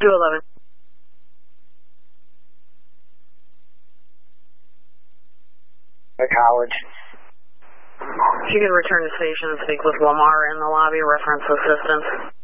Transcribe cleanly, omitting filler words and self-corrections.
211. College. If you could return to station and speak with Lamar in the lobby, reference assistance.